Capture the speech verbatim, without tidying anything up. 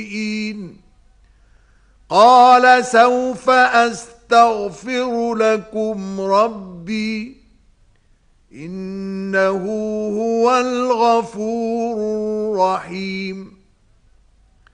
قال سوف أستغفر لكم ربي إنه هو الغفور الرحيم